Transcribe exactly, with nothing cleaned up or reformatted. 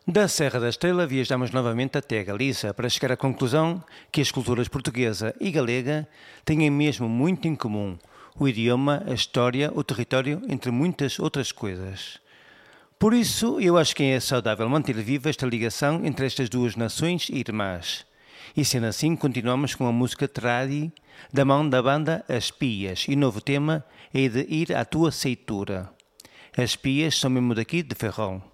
Da Serra da Estrela viajamos novamente até Galiza para chegar à conclusão que as culturas portuguesa e galega têm mesmo muito em comum: o idioma, a história, o território, entre muitas outras coisas. Por isso, eu acho que é saudável manter viva esta ligação entre estas duas nações irmãs. E sendo assim, continuamos com a música Tradi, da mão da banda As Pias, e o novo tema é de Ir à Tua Ceitura. As Pias são mesmo daqui de Ferrol.